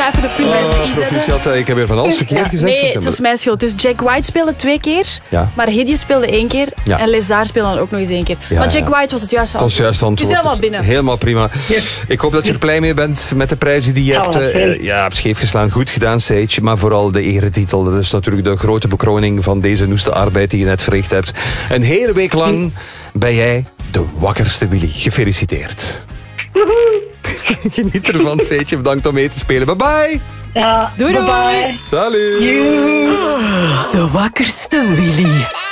ga even de punten op de i zetten. Proficiat, ik heb weer van alles verkeerd gezegd. Nee, het was mijn schuld. Dus Jack White speelde 2 keer, Ja. maar Hidje speelde 1 keer Ja. en Lézard speelde dan ook nog eens 1 keer. Ja, maar Jack ja. White was het juiste Dat is juist antwoord. Dus helemaal binnen. Helemaal prima. Yes. Ik hoop dat je er blij mee bent met de prijzen die je hebt. Hebt scheef geslaan. Goed gedaan, Sage. Maar vooral de eretitel. Dat is natuurlijk de grote bekroning van deze noeste arbeid die je net verricht hebt. Een hele week lang ben jij de wakkerste Willy. Gefeliciteerd. Geniet ervan, Sage. Bedankt om mee te spelen. Bye bye. Ja, Doei, doei. bye. Salut. De wakkerste Willy.